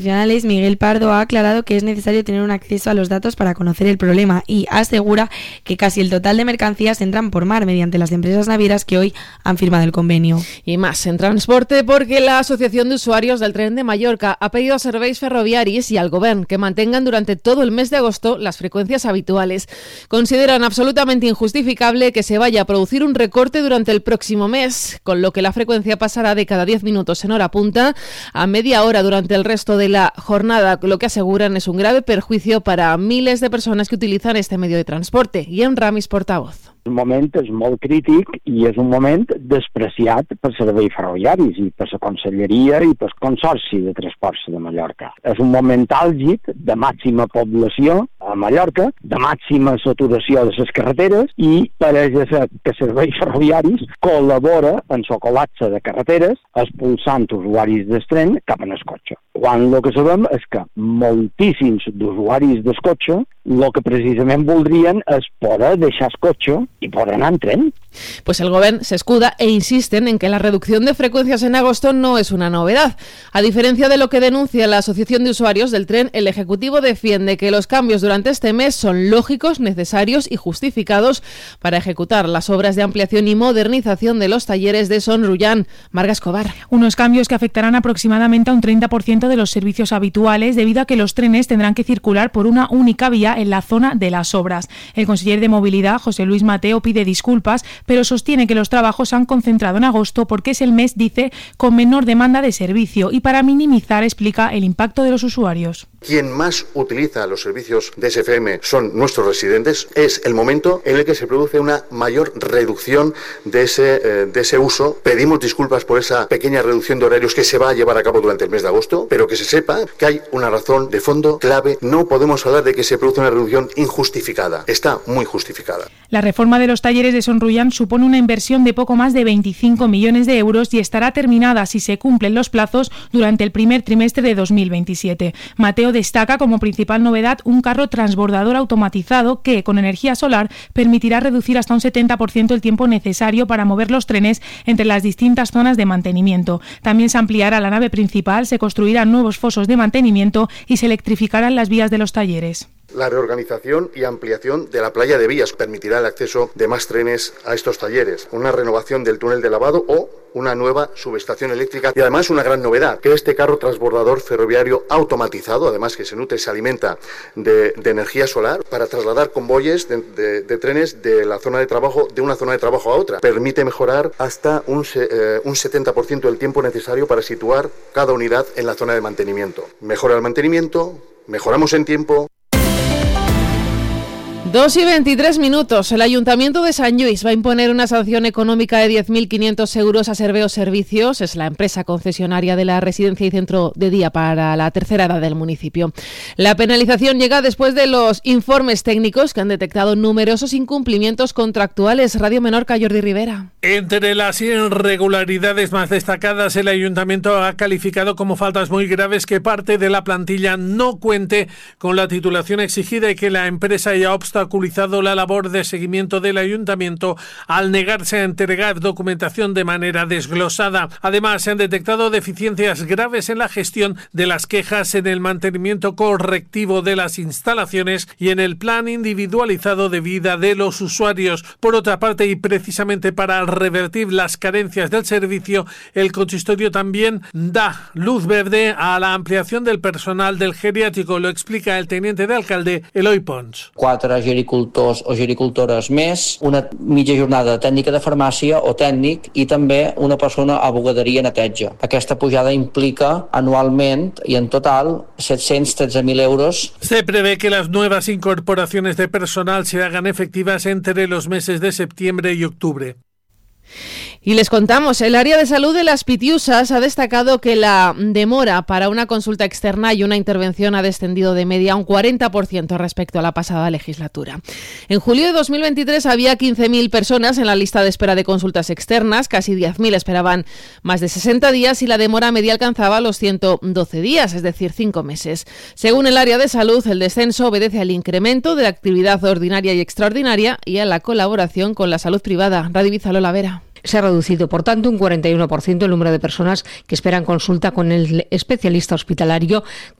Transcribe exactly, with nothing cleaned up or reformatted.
Miguel Pardo ha aclarado que es necesario tener un acceso a los datos para conocer el problema y asegura que casi el total de mercancías entran por mar mediante las empresas navieras que hoy han firmado el convenio. Y más en transporte, porque la Asociación de Usuarios del Tren de Mallorca ha pedido a Serveis Ferroviaris y al Govern que mantengan durante todo el mes de agosto las frecuencias habituales. Consideran absolutamente injustificable que se vaya a producir un recorte durante el próximo mes, con lo que la frecuencia pasará de cada diez minutos en hora punta a media hora durante el resto de la jornada, lo que aseguran es un grave perjuicio para miles de personas que utilizan este medio de transporte. I en Ramis, portavoz. El moment és molt crític i és un moment despreciat per serveis ferroviaris i per la Conselleria i per el Consorci de Transports de Mallorca. És un moment àlgid de màxima població a Mallorca, de màxima saturació de les carreteres i pareix ser que serveis ferroviaris col·labora en el col·lapse de carreteres expulsant usuaris del tren cap en el cotxe. Quan el que sabem és que moltíssims d'usuaris del cotxe el que precisament voldrien és poder deixar el cotxe y podrán en tren. Pues el Govern se escuda e insisten en que la reducción de frecuencias en agosto no es una novedad. A diferencia de lo que denuncia la Asociación de Usuarios del Tren, el Ejecutivo defiende que los cambios durante este mes son lógicos, necesarios y justificados para ejecutar las obras de ampliación y modernización de los talleres de Son Rullán. Marga Escobar. Unos cambios que afectarán aproximadamente a un treinta por ciento de los servicios habituales debido a que los trenes tendrán que circular por una única vía en la zona de las obras. El conseller de Movilidad, José Luis Mateo, pide disculpas, pero sostiene que los trabajos se han concentrado en agosto porque es el mes, dice, con menor demanda de servicio y para minimizar, explica, el impacto de los usuarios. Quien más utiliza los servicios de S F M son nuestros residentes. Es el momento en el que se produce una mayor reducción de ese, eh, de ese uso. Pedimos disculpas por esa pequeña reducción de horarios que se va a llevar a cabo durante el mes de agosto, pero que se sepa que hay una razón de fondo clave. No podemos hablar de que se produce una reducción injustificada. Está muy justificada. La reforma de los talleres de Son Rullán supone una inversión de poco más de veinticinco millones de euros y estará terminada, si se cumplen los plazos, durante el primer trimestre de dos mil veintisiete. Mateo destaca como principal novedad un carro transbordador automatizado que, con energía solar, permitirá reducir hasta un setenta por ciento el tiempo necesario para mover los trenes entre las distintas zonas de mantenimiento. También se ampliará la nave principal, se construirán nuevos fosos de mantenimiento y se electrificarán las vías de los talleres. La reorganización y ampliación de la playa de Vías permitirá el acceso de más trenes a estos talleres, una renovación del túnel de lavado o una nueva subestación eléctrica y además una gran novedad, que este carro transbordador ferroviario automatizado, además que se nutre y se alimenta de, de energía solar para trasladar convoyes de, de, de trenes de la zona de trabajo, de una zona de trabajo a otra. Permite mejorar hasta un, eh, un setenta por ciento del tiempo necesario para situar cada unidad en la zona de mantenimiento. Mejora el mantenimiento, mejoramos en tiempo. dos y veintitrés minutos. El Ayuntamiento de Sant Lluís va a imponer una sanción económica de diez mil quinientos euros a Serveo Servicios. Es la empresa concesionaria de la residencia y centro de día para la tercera edad del municipio. La penalización llega después de los informes técnicos que han detectado numerosos incumplimientos contractuales. Radio Menorca, Jordi Rivera. Entre las irregularidades más destacadas, el Ayuntamiento ha calificado como faltas muy graves que parte de la plantilla no cuente con la titulación exigida y que la empresa haya obstaculizado la labor de seguimiento del Ayuntamiento al negarse a entregar documentación de manera desglosada. Además, se han detectado deficiencias graves en la gestión de las quejas, en el mantenimiento correctivo de las instalaciones y en el plan individualizado de vida de los usuarios. Por otra parte, y precisamente para revertir las carencias del servicio, el consistorio también da luz verde a la ampliación del personal del geriátrico. Lo explica el teniente de alcalde, Eloi Pons. Quatre gericultors o gericultores més, una mitja jornada de tècnica de farmàcia o tècnic i també una persona a bugaderia i neteja. Aquesta pujada implica anualment i en total setecientos trece mil euros. Se prevé que las nuevas incorporaciones de personal se hagan efectivas entre los meses de septiembre y octubre. Y les contamos, el área de salud de las Pitiusas ha destacado que la demora para una consulta externa y una intervención ha descendido de media un cuarenta por ciento respecto a la pasada legislatura. En julio de dos mil veintitrés había quince mil personas en la lista de espera de consultas externas, casi diez mil esperaban más de sesenta días y la demora media alcanzaba los ciento doce días, es decir, cinco meses. Según el área de salud, el descenso obedece al incremento de la actividad ordinaria y extraordinaria y a la colaboración con la salud privada. Radio Ibiza, Lola Vera. Se ha reducido, por tanto, un cuarenta y uno por ciento el número de personas que esperan consulta con el especialista hospitalario,